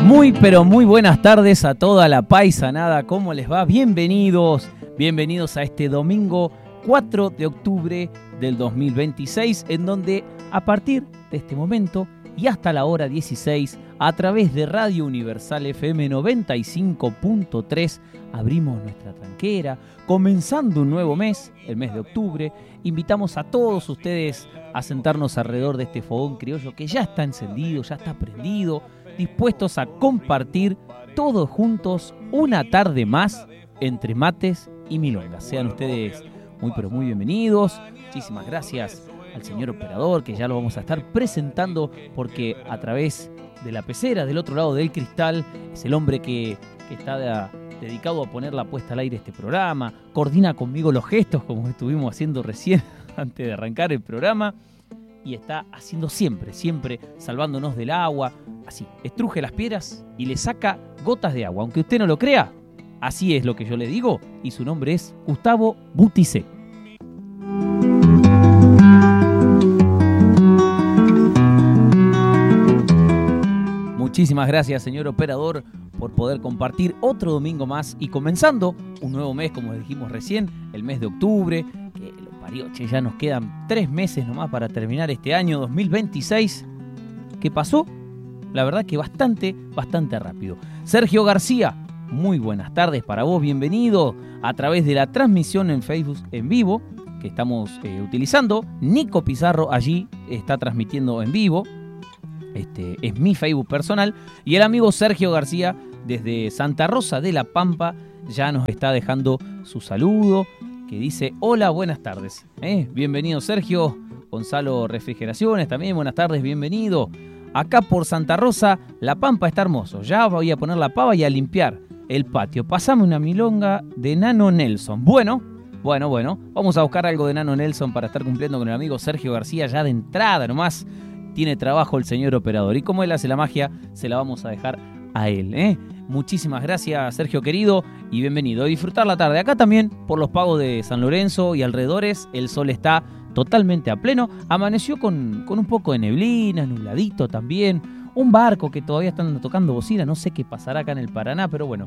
Muy pero muy buenas tardes a toda la paisanada, ¿cómo les va? Bienvenidos a este domingo 4 de octubre del 2026, en donde a partir de este momento y hasta la hora 16, a través de Radio Universal FM 95.3, abrimos nuestra tranquera, comenzando un nuevo mes, el mes de octubre. Invitamos a todos ustedes a sentarnos alrededor de este fogón criollo que ya está encendido, ya está prendido, dispuestos a compartir todos juntos una tarde más entre mates y milongas. Sean ustedes muy pero muy bienvenidos. Muchísimas gracias al señor operador, que ya lo vamos a estar presentando, porque a través de la pecera, del otro lado del cristal, es el hombre que está dedicado a poner la puesta al aire de este programa, coordina conmigo los gestos como estuvimos haciendo recién antes de arrancar el programa, y está haciendo siempre salvándonos del agua, así, estruje las piedras y le saca gotas de agua, aunque usted no lo crea, así es lo que yo le digo, y su nombre es Gustavo Bouticé. Muchísimas gracias, señor operador, por poder compartir otro domingo más y comenzando un nuevo mes, como dijimos recién, el mes de octubre, que lo parió, che, ya nos quedan 3 meses nomás para terminar este año 2026. ¿Qué pasó? La verdad que bastante rápido. Sergio García, muy buenas tardes para vos, bienvenido a través de la transmisión en Facebook en vivo que estamos utilizando. Nico Pizarro allí está transmitiendo en vivo. Este es mi Facebook personal, y el amigo Sergio García desde Santa Rosa de la Pampa ya nos está dejando su saludo, que dice: hola, buenas tardes. Bienvenido, Sergio. Gonzalo Refrigeraciones también, buenas tardes, bienvenido. Acá por Santa Rosa, la Pampa está hermoso. Ya voy a poner la pava y a limpiar el patio. Pasame una milonga de Nano Nelson. Bueno, vamos a buscar algo de Nano Nelson para estar cumpliendo con el amigo Sergio García ya de entrada nomás. Tiene trabajo el señor operador, y como él hace la magia, se la vamos a dejar a él. Muchísimas gracias, Sergio querido, y bienvenido. A disfrutar la tarde. Acá también, por los pagos de San Lorenzo y alrededores, el sol está totalmente a pleno. Amaneció con un poco de neblina, nubladito también. Un barco que todavía están tocando bocina. No sé qué pasará acá en el Paraná, pero bueno.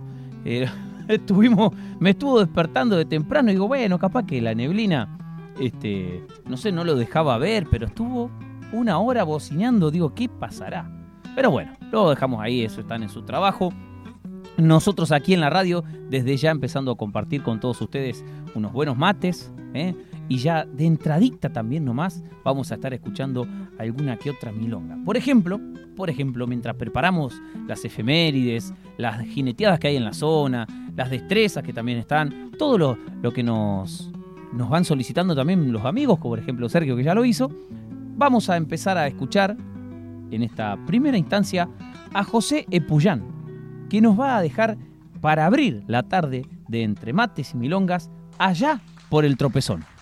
Me estuvo despertando de temprano y digo, bueno, capaz que la neblina, no sé, no lo dejaba ver, pero estuvo 1 hora bocineando. Digo, ¿qué pasará? Pero bueno, lo dejamos ahí, eso, están en su trabajo. Nosotros aquí en la radio, desde ya empezando a compartir con todos ustedes unos buenos mates, y ya de entradita también nomás vamos a estar escuchando alguna que otra milonga. Por ejemplo, mientras preparamos las efemérides, las jineteadas que hay en la zona, las destrezas que también están, todo lo que nos van solicitando también los amigos, como por ejemplo Sergio, que ya lo hizo, vamos a empezar a escuchar en esta primera instancia a José Epuyán, que nos va a dejar para abrir la tarde de Entre Mates y Milongas allá por el Tropezón.